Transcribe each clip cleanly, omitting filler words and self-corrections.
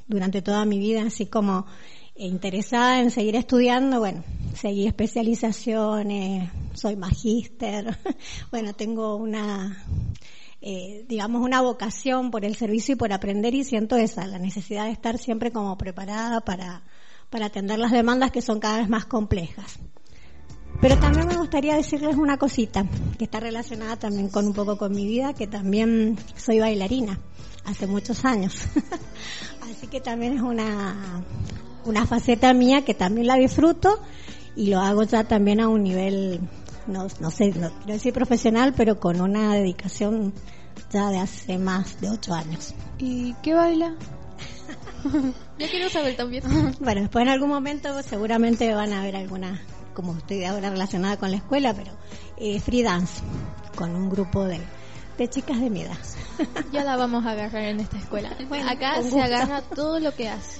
durante toda mi vida, así como interesada en seguir estudiando. Bueno, seguí especializaciones, soy magíster, bueno, tengo una vocación por el servicio y por aprender, y siento la necesidad de estar siempre como preparada para atender las demandas que son cada vez más complejas. Pero también me gustaría decirles una cosita que está relacionada también con un poco con mi vida, que también soy bailarina hace muchos años. Así que también es una faceta mía que también la disfruto y lo hago ya también a un nivel, no quiero decir profesional, pero con una dedicación ya de hace más de 8 años. ¿Y qué baila? Yo quiero saber también. Bueno, después en algún momento seguramente van a ver alguna, como estoy ahora relacionada con la escuela, pero free dance, con un grupo de chicas de mi edad. Ya la vamos a agarrar en esta escuela. Bueno, acá se agarra todo lo que hace.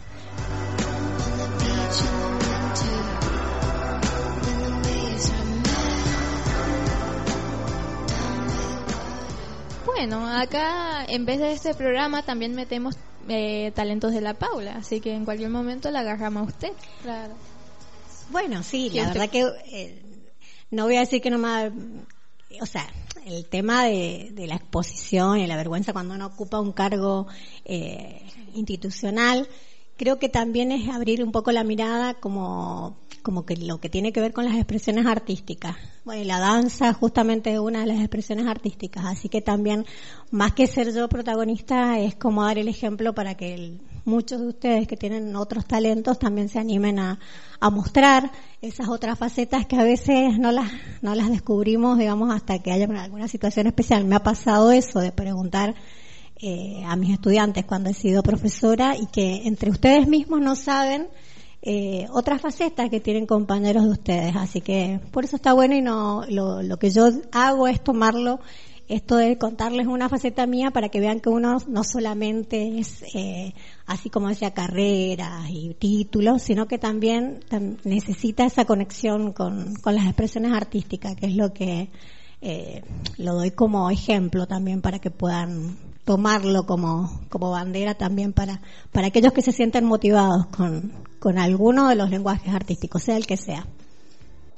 Bueno, acá en vez de este programa también metemos talentos de la Paula, así que en cualquier momento la agarramos a usted. Claro. Bueno, sí, la verdad que no voy a decir que no me... O sea, el tema de la exposición y la vergüenza cuando uno ocupa un cargo institucional, creo que también es abrir un poco la mirada como que lo que tiene que ver con las expresiones artísticas. Bueno, la danza justamente es una de las expresiones artísticas, así que también, más que ser yo protagonista, es como dar el ejemplo para que muchos de ustedes que tienen otros talentos también se animen a mostrar esas otras facetas que a veces no las descubrimos, digamos, hasta que haya alguna situación especial. Me ha pasado eso de preguntar a mis estudiantes cuando he sido profesora, y que entre ustedes mismos no saben otras facetas que tienen compañeros de ustedes, así que por eso está bueno. Y no lo que yo hago es tomarlo, esto de contarles una faceta mía, para que vean que uno no solamente es así como decía, carreras y títulos, sino que también necesita esa conexión con las expresiones artísticas, que es lo que lo doy como ejemplo también, para que puedan tomarlo como bandera también para aquellos que se sienten motivados con alguno de los lenguajes artísticos, sea el que sea.